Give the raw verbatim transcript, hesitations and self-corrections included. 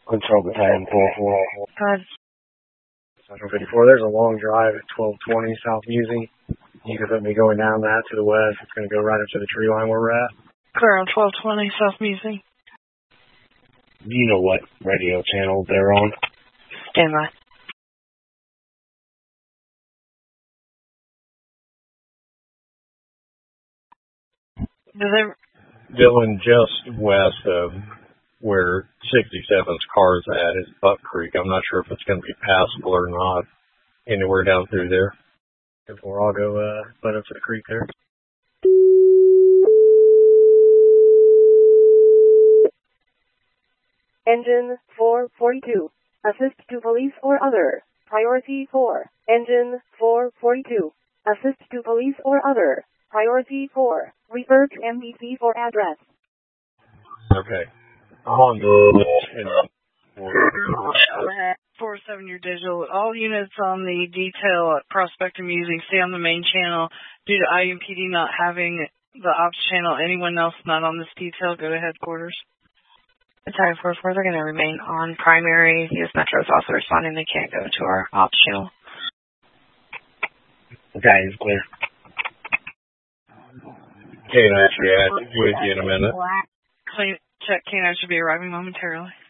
Control Battalion four four. God. Central fifty-four, there's a long drive at twelve twenty South Musing. You can put me going down that to the west. It's going to go right up to the tree line where we're at. Clear on twelve twenty South Musing. Do you know what radio channel they're on? Stand by. Do they... Dylan, just west of where sixty-seven's car's at is Buck Creek. I'm not sure if it's going to be passable or not. Anywhere down through there. Before I'll go uh, butt up to the creek there. Engine four forty-two. Assist to police or other. Priority four. Engine four forty-two. Assist to police or other. Priority four. Refer to M B C for address. Okay. Honda. four seven, your digital. All units on the detail at Prospect and Musing stay on the main channel. Due to I U P D not having the ops channel, anyone else not on this detail, go to headquarters. Battalion four four, they're going to remain on primary. U S Metro is also responding. They can't go to our ops channel. Battalion's clear. K nine, yeah, with you in a minute. Check K nine should be arriving momentarily.